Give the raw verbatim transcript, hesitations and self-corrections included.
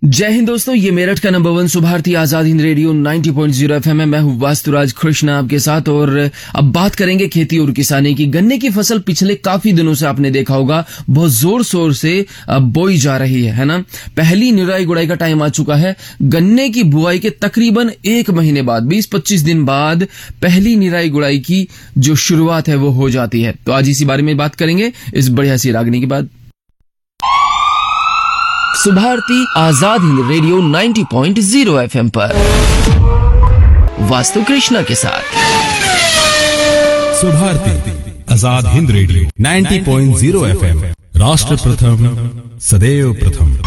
जय हिंद दोस्तों, ये मेरठ का number one Subharti Azad Hind radio नब्बे पॉइंट ज़ीरो एफएम है। मैं हूँ वास्तुराज कृष्णा आपके साथ और अब बात करेंगे खेती और किसानी की। गन्ने की फसल पिछले काफी दिनों से आपने देखा होगा बहुत जोर शोर से बोई जा रही है, है ना। पहली निराई गुड़ाई का टाइम आ चुका है। गन्ने की बुआई के तकरीबन एक महीने बाद, बीस पच्चीस दिन बाद पहली निराई गुड़ाई की जो शुरुआत है वो हो जाती है। तो आज इसी बारे में बात करेंगे इस बढ़िया सी रागनी के बाद। सुभारती आजाद हिंद रेडियो नब्बे पॉइंट ज़ीरो एफएम पर वास्तु कृष्णा के साथ। सुभारती आजाद हिंद रेडियो नब्बे पॉइंट ज़ीरो एफएम, राष्ट्र प्रथम सदैव प्रथम।